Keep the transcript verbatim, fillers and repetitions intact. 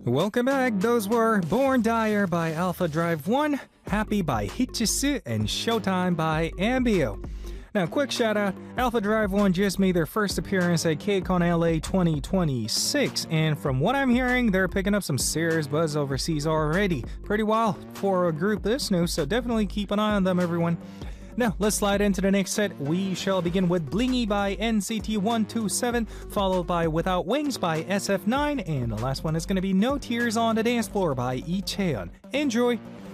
Welcome back. Those were Born Dire by Alpha Drive one, Happy by Hichisu, and Showtime by Ambio. Now, quick shout out, Alpha Drive one just made their first appearance at KCON L A twenty twenty-six, and from what I'm hearing, they're picking up some serious buzz overseas already. Pretty wild for a group this new, so definitely keep an eye on them, everyone. Now, let's slide into the next set. We shall begin with Blingy by N C T one two seven, followed by Without Wings by S F nine, and the last one is going to be No Tears on the Dance Floor by Lee Chaeyeon. Enjoy!